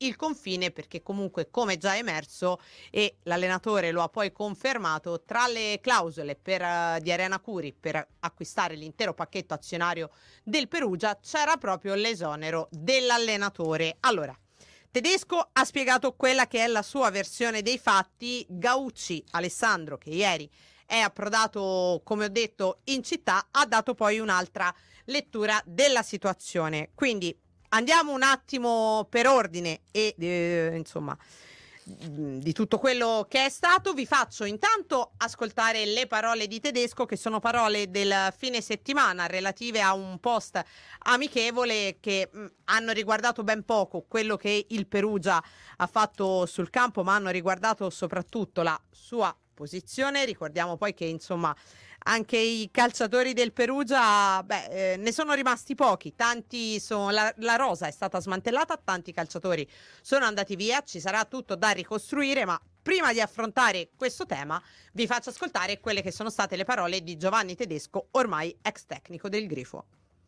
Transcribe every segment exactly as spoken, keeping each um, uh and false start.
il confine, perché comunque, come già emerso e l'allenatore lo ha poi confermato, tra le clausole per, uh, di Arena Curi per acquistare l'intero pacchetto azionario del Perugia c'era proprio l'esonero dell'allenatore. Allora, Tedesco ha spiegato quella che è la sua versione dei fatti. Gaucci Alessandro, che ieri è approdato, come ho detto, in città, ha dato poi un'altra lettura della situazione. Quindi andiamo un attimo per ordine e eh, insomma di tutto quello che è stato. Vi faccio intanto ascoltare le parole di Tedesco, che sono parole del fine settimana relative a un post amichevole che mh, hanno riguardato ben poco quello che il Perugia ha fatto sul campo, ma hanno riguardato soprattutto la sua posizione. Ricordiamo poi che insomma anche i calciatori del Perugia, beh, eh, ne sono rimasti pochi, tanti sono, la, la rosa è stata smantellata, tanti calciatori sono andati via, ci sarà tutto da ricostruire, ma prima di affrontare questo tema vi faccio ascoltare quelle che sono state le parole di Giovanni Tedesco, ormai ex tecnico del Grifo.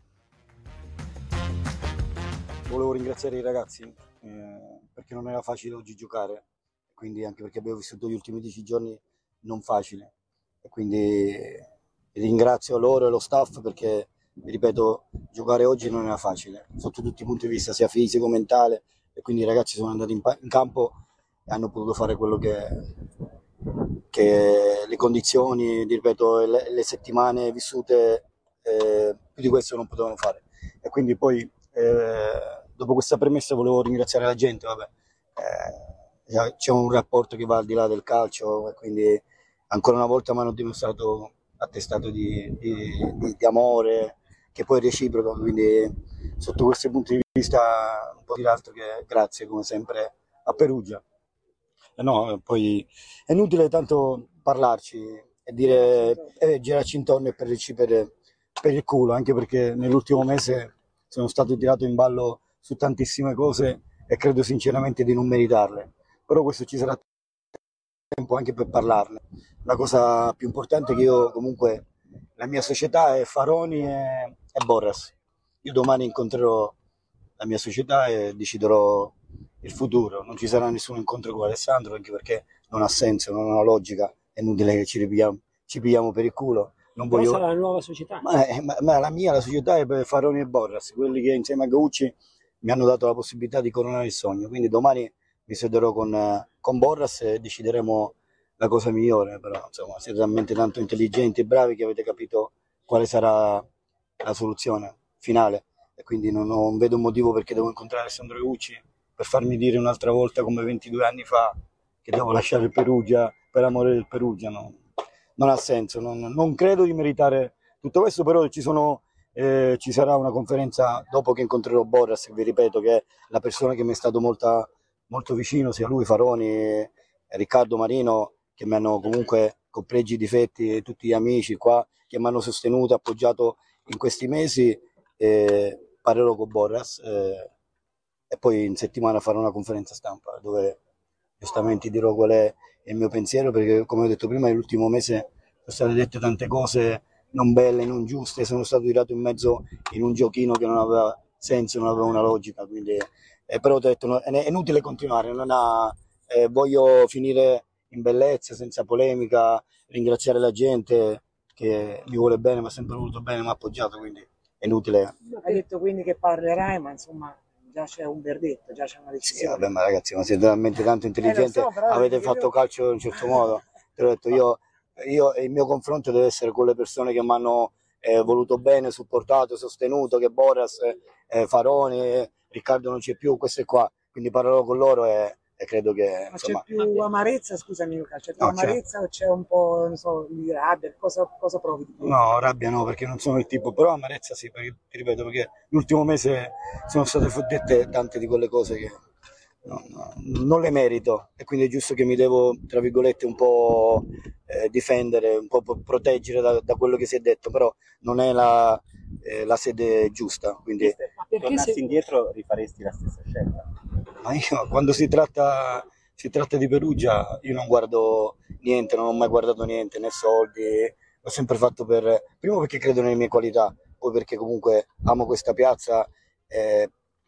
Volevo ringraziare i ragazzi eh, perché non era facile oggi giocare, quindi anche perché abbiamo vissuto gli ultimi dieci giorni non facili, e quindi ringrazio loro e lo staff perché, ripeto, giocare oggi non era facile sotto tutti i punti di vista, sia fisico, mentale, e quindi i ragazzi sono andati in, pa- in campo e hanno potuto fare quello che, che le condizioni, ripeto, le, le settimane vissute eh, più di questo non potevano fare, e quindi poi eh, dopo questa premessa volevo ringraziare la gente. Vabbè, eh, c'è un rapporto che va al di là del calcio, e quindi ancora una volta mi hanno dimostrato attestato di, di, di, di amore, che poi è reciproco, quindi sotto questi punti di vista un po' di altro che grazie come sempre a Perugia. Eh no, poi è inutile tanto parlarci e dire eh, girarci intorno e prenderci per, per il culo, anche perché nell'ultimo mese sono stato tirato in ballo su tantissime cose e credo sinceramente di non meritarle, però questo ci sarà tempo anche per parlarne. La cosa più importante è che io comunque, la mia società è Faroni e, e Borras. Io domani incontrerò la mia società e deciderò il futuro. Non ci sarà nessun incontro con Alessandro, anche perché non ha senso, non ha logica, è inutile che ci ripigliamo, ci pigliamo per il culo. Non voglio... sarà la nuova società? Ma, ma, ma la mia, la società è per Faroni e Borras, quelli che insieme a Gaucci mi hanno dato la possibilità di coronare il sogno. Quindi domani mi siederò con, con Borras e decideremo la cosa migliore. Però insomma siete talmente tanto intelligenti e bravi che avete capito quale sarà la soluzione finale, e quindi non, non vedo un motivo perché devo incontrare Alessandro Gaucci per farmi dire un'altra volta, come ventidue anni fa, che devo lasciare il Perugia per amore del Perugia. No, non ha senso, non, non credo di meritare tutto questo, però ci sono eh, ci sarà una conferenza dopo che incontrerò Borras, vi ripeto che è la persona che mi è stato molta, molto vicino, sia lui, Faroni e Riccardo Marino, che mi hanno comunque, con pregi e difetti, tutti gli amici qua che mi hanno sostenuto, appoggiato in questi mesi. Eh, parlerò con Borras eh, e poi in settimana farò una conferenza stampa dove giustamente dirò qual è il mio pensiero, perché come ho detto prima nell'ultimo mese sono state dette tante cose non belle, non giuste, sono stato tirato in mezzo in un giochino che non aveva senso, non aveva una logica, quindi eh, però ho detto no, è inutile continuare, non ha, eh, voglio finire in bellezza, senza polemica, ringraziare la gente che mi vuole bene, mi ha sempre voluto bene, mi ha appoggiato, quindi è inutile. Hai detto quindi che parlerai, ma insomma già c'è un verdetto, già c'è una decisione. Sì, vabbè, ma ragazzi, ma siete talmente tanto intelligenti, eh, so, avete fatto calcio in un certo modo. Te l'ho detto, io, io il mio confronto deve essere con le persone che mi hanno eh, voluto bene, supportato, sostenuto, che Borras, eh, Faroni, Riccardo non c'è più, questo è qua, quindi parlerò con loro e, e credo che... Ma insomma, c'è più amarezza, scusami Luca, c'è più no, amarezza c'è... o c'è un po', non so, di rabbia, cosa, cosa provi di più? No, rabbia no, perché non sono il tipo, però amarezza sì, perché, ti ripeto, perché l'ultimo mese sono state dette tante di quelle cose che no, no, non le merito, e quindi è giusto che mi devo, tra virgolette, un po' eh, difendere, un po' proteggere da, da quello che si è detto, però non è la, eh, la sede giusta. Quindi... Se tornassi se... indietro rifaresti la stessa scelta? Ma io, quando si tratta, si tratta di Perugia, io non guardo niente, non ho mai guardato niente, né soldi, l'ho sempre fatto per, primo perché credo nelle mie qualità, poi perché comunque amo questa piazza, eh,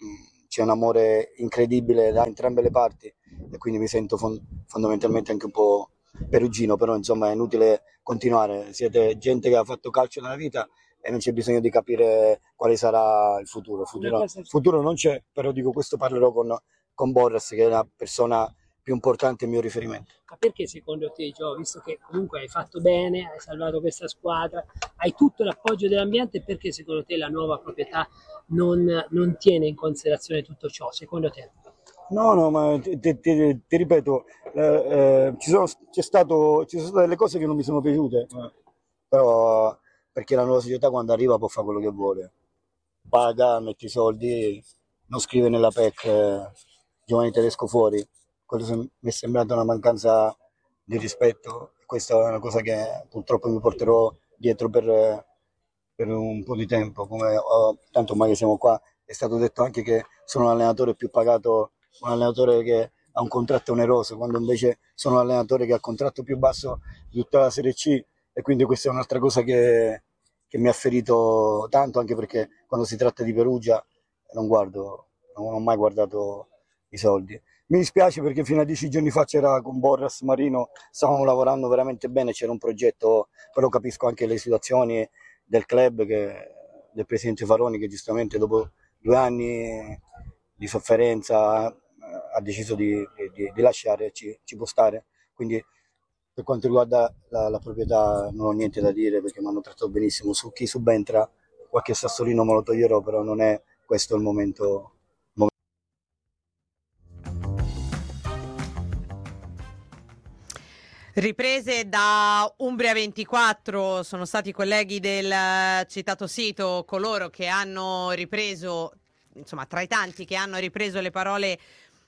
c'è un amore incredibile da entrambe le parti e quindi mi sento fon- fondamentalmente anche un po' perugino, però insomma è inutile continuare, siete gente che ha fatto calcio nella vita e non c'è bisogno di capire quale sarà il futuro. Il futuro, futuro non c'è, però dico questo parlerò con, con Borras, che è la persona più importante e il mio riferimento. Ma perché secondo te, Gio, visto che comunque hai fatto bene, hai salvato questa squadra, hai tutto l'appoggio dell'ambiente, perché secondo te la nuova proprietà non, non tiene in considerazione tutto ciò, secondo te? No, no, ma ti, ti- ti- ti ripeto, eh, eh, ci sono, c'è stato, ci sono state delle cose che non mi sono piaciute, eh, però perché la nuova società quando arriva può fare quello che vuole, paga, mette i soldi, non scrive nella P E C eh, Giovanni Tedesco fuori, quello sem- mi è sembrata una mancanza di rispetto, questa è una cosa che purtroppo mi porterò dietro per, eh, per un po' di tempo, come ho- tanto ormai che siamo qua, è stato detto anche che sono l'allenatore più pagato, un allenatore che ha un contratto oneroso, quando invece sono l'allenatore che ha il contratto più basso di tutta la Serie C, e quindi questa è un'altra cosa che, che mi ha ferito tanto, anche perché quando si tratta di Perugia non guardo, non ho mai guardato i soldi. Mi dispiace perché fino a dieci giorni fa c'era con Borras Marino, stavamo lavorando veramente bene, c'era un progetto, però capisco anche le situazioni del club, che, del presidente Faroni, che giustamente dopo due anni di sofferenza eh, ha deciso di, di- di lasciare, ci, ci può stare. Quindi per quanto riguarda la, la proprietà non ho niente da dire perché mi hanno trattato benissimo. Su chi subentra, qualche sassolino me lo toglierò, però non è questo il momento. Riprese da Umbria ventiquattro, sono stati i colleghi del eh, citato sito coloro che hanno ripreso, insomma, tra i tanti che hanno ripreso le parole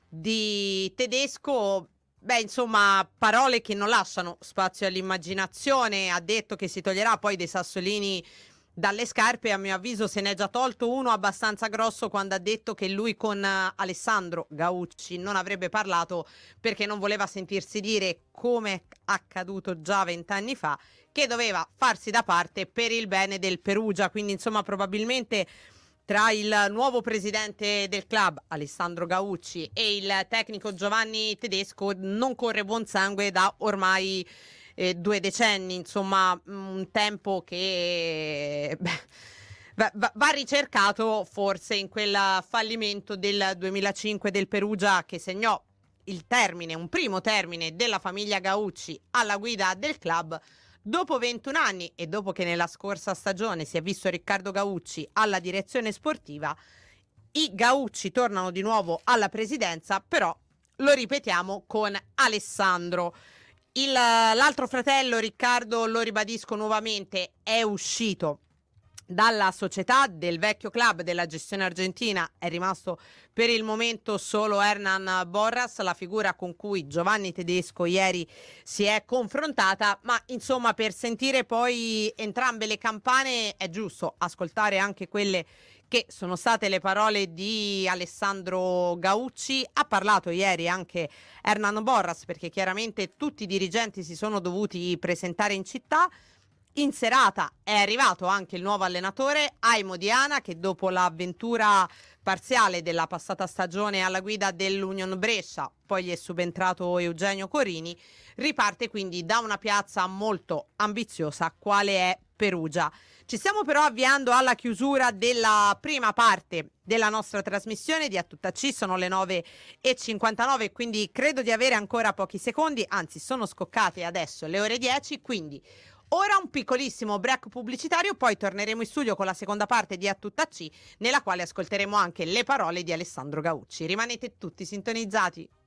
di Tedesco. Beh, insomma, parole che non lasciano spazio all'immaginazione. Ha detto che si toglierà poi dei sassolini dalle scarpe. A mio avviso se n'è già tolto uno abbastanza grosso quando ha detto che lui con eh, Alessandro Gaucci non avrebbe parlato perché non voleva sentirsi dire, come è accaduto già vent'anni fa, che doveva farsi da parte per il bene del Perugia. Quindi insomma probabilmente tra il nuovo presidente del club Alessandro Gaucci e il tecnico Giovanni Tedesco non corre buon sangue da ormai eh, due decenni, insomma un tempo che beh, va, va- va ricercato forse in quel fallimento del duemilacinque del Perugia, che segnò il termine, un primo termine della famiglia Gaucci alla guida del club. Dopo ventuno anni e dopo che nella scorsa stagione si è visto Riccardo Gaucci alla direzione sportiva, i Gaucci tornano di nuovo alla presidenza, però lo ripetiamo con Alessandro. Il- l'altro fratello Riccardo, lo ribadisco nuovamente, è uscito dalla società del vecchio club della gestione argentina. È rimasto per il momento solo Hernan Borras, la figura con cui Giovanni Tedesco ieri si è confrontata, ma insomma per sentire poi entrambe le campane è giusto ascoltare anche quelle che sono state le parole di Alessandro Gaucci. Ha parlato ieri anche Hernan Borras perché chiaramente tutti i dirigenti si sono dovuti presentare in città. In serata è arrivato anche il nuovo allenatore Aimo Diana, che dopo l'avventura parziale della passata stagione alla guida dell'Union Brescia, poi gli è subentrato Eugenio Corini, riparte quindi da una piazza molto ambiziosa quale è Perugia. Ci stiamo però avviando alla chiusura della prima parte della nostra trasmissione di A Tutta C, sono le nove e cinquantanove, quindi credo di avere ancora pochi secondi, anzi sono scoccate adesso le ore dieci, quindi ora un piccolissimo break pubblicitario, poi torneremo in studio con la seconda parte di A Tutta C, nella quale ascolteremo anche le parole di Alessandro Gaucci. Rimanete tutti sintonizzati.